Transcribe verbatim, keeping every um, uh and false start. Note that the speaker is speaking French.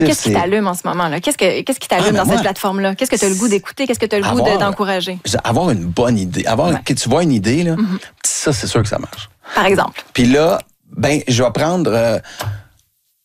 Qu'est-ce qui t'allume en ce moment là? Qu'est-ce, que, qu'est-ce qui t'allume ah, dans moi, cette plateforme-là? Qu'est-ce que tu as le goût d'écouter? Qu'est-ce que tu as le avoir, goût de, d'encourager? Avoir une bonne idée. Avoir ouais. que tu vois une idée, là, mm-hmm. ça, c'est sûr que ça marche. Par exemple? Puis là, ben, je vais prendre... Euh,